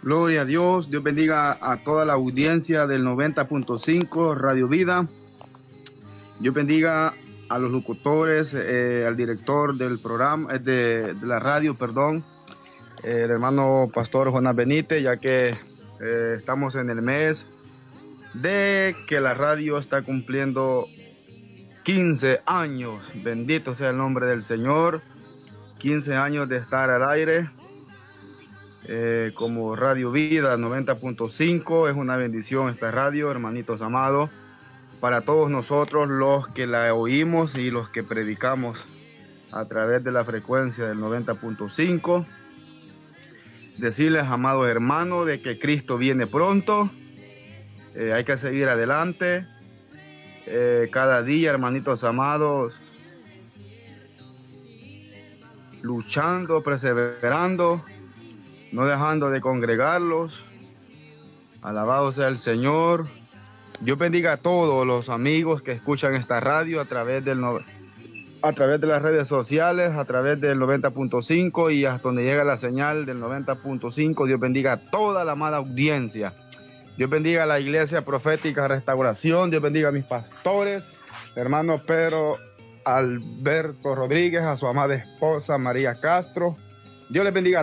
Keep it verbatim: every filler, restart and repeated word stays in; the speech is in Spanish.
Gloria a Dios, Dios bendiga a toda la audiencia del noventa punto cinco Radio Vida. Dios bendiga a los locutores, eh, al director del programa, eh, de, de la radio, perdón, eh, el hermano pastor Jonás Benítez, ya que eh, estamos en el mes de que la radio está cumpliendo quince años. Bendito sea el nombre del Señor. quince años de estar al aire. Eh, como Radio Vida noventa punto cinco, es una bendición esta radio, hermanitos amados, para todos nosotros los que la oímos y los que predicamos a través de la frecuencia del noventa punto cinco. Decirles, amados hermanos, de que Cristo viene pronto. Eh, hay que seguir adelante. Eh, cada día, hermanitos amados, luchando, perseverando, no dejando de congregarlos. Alabado sea el Señor. Dios bendiga a todos los amigos que escuchan esta radio a través del no, a través de las redes sociales, a través del noventa punto cinco y hasta donde llega la señal del noventa punto cinco. Dios bendiga a toda la amada audiencia. Dios bendiga a la Iglesia Profética Restauración. Dios bendiga a mis pastores, hermano Pedro Alberto Rodríguez, a su amada esposa María Castro. Dios les bendiga.